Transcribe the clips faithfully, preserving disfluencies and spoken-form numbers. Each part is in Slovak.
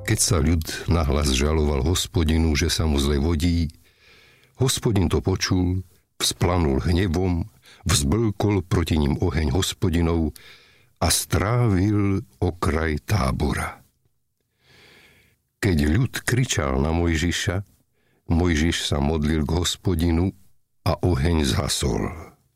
Keď sa ľud nahlas žaloval Hospodinu, že sa mu zle vodí, Hospodin to počul, vzplanul hnevom, vzblkol proti ním oheň Hospodinov a strávil okraj Tábora. Keď ľud kričal na Mojžiša, Mojžiš sa modlil k Hospodinu a oheň zhasol.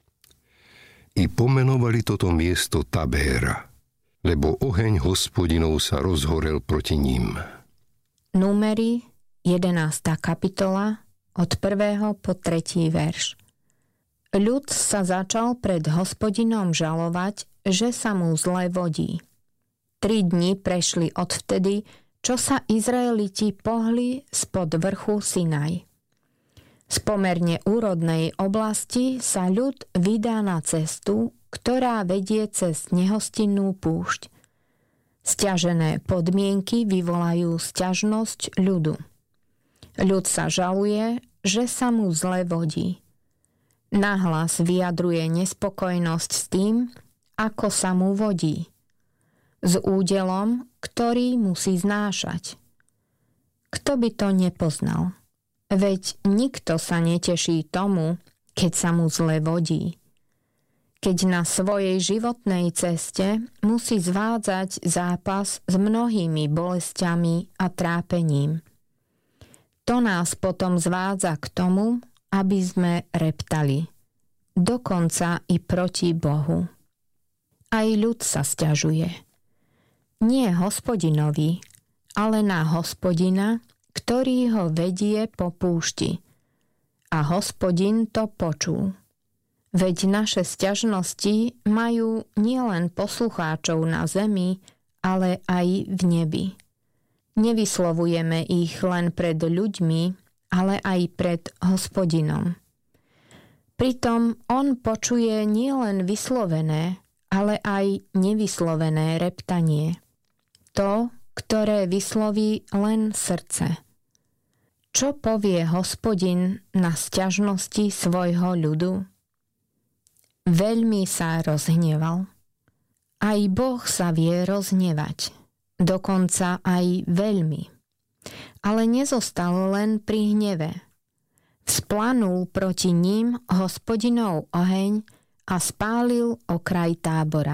I pomenovali toto miesto Tabéra, lebo oheň Hospodinov sa rozhorel proti ním. Númery, jedenásta kapitola, od prvého po tretí verš. Ľud sa začal pred Hospodinom žalovať, že sa mu zle vodí. Tri dni prešli odvtedy, čo sa Izraeliti pohli spod vrchu Sinaj. Z pomerne úrodnej oblasti sa ľud vydá na cestu, ktorá vedie cez nehostinnú púšť. Sťažené podmienky vyvolajú sťažnosť ľudu. Ľud sa žaluje, že sa mu zle vodí. Nahlas vyjadruje nespokojnosť s tým, ako sa mu vodí. S údelom, ktorý musí znášať. Kto by to nepoznal? Veď nikto sa neteší tomu, keď sa mu zle vodí. Keď na svojej životnej ceste musí zvádzať zápas s mnohými bolestiami a trápením. To nás potom zvádza k tomu, aby sme reptali. Dokonca i proti Bohu. Aj ľud sa sťažuje. Nie Hospodinovi, ale na Hospodina, ktorý ho vedie po púšti. A Hospodin to počul. Veď naše sťažnosti majú nielen poslucháčov na zemi, ale aj v nebi. Nevyslovujeme ich len pred ľuďmi, ale aj pred Hospodinom. Pritom on počuje nielen vyslovené, ale aj nevyslovené reptanie. To, ktoré vysloví len srdce. Čo povie Hospodin na sťažnosti svojho ľudu? Veľmi sa rozhneval. Aj Boh sa vie rozhnevať, dokonca aj veľmi. Ale nezostal len pri hneve. Vzplanul proti ním Hospodinov oheň a spálil okraj Tábora.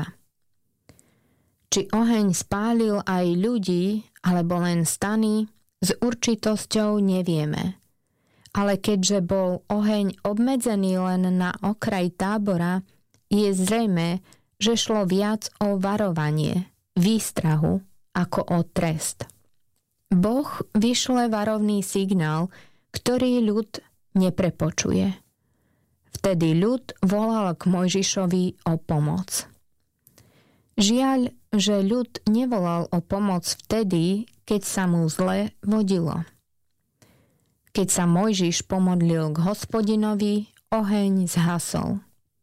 Či oheň spálil aj ľudí, alebo len stany, s určitosťou nevieme. Ale keďže bol oheň obmedzený len na okraj Tábora, je zrejmé, že šlo viac o varovanie, výstrahu, ako o trest. Boh vyšle varovný signál, ktorý ľud neprepočuje. Vtedy ľud volal k Mojžišovi o pomoc. Žiaľ, že ľud nevolal o pomoc vtedy, keď sa mu zle vodilo. Keď sa Mojžiš pomodlil k Hospodinovi, oheň zhasol.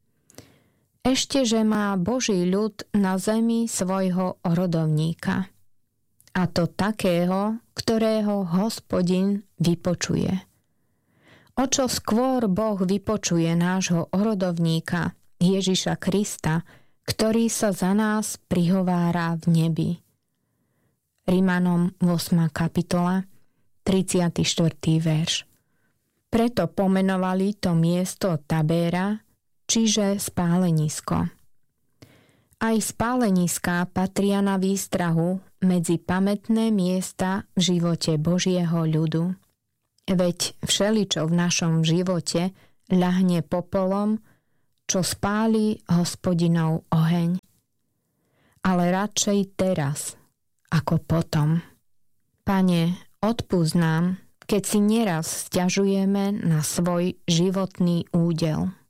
Ešte, že má Boží ľud na zemi svojho rodovníka. A to takého, ktorého Hospodin vypočuje. O čo skôr Boh vypočuje nášho rodovníka, Ježiša Krista, ktorý sa za nás prihovára v nebi. Rimanom ôsma kapitola, tridsiaty štvrtý verš. Preto pomenovali to miesto Tabéra, čiže spálenisko. Aj spáleniská patria na výstrahu medzi pamätné miesta v živote Božieho ľudu. Veď všeličo v našom živote ľahne popolom, čo spáli Hospodinov oheň. Ale radšej teraz, ako potom. Pane, odpusť nám, keď si nieraz sťažujeme na svoj životný údel.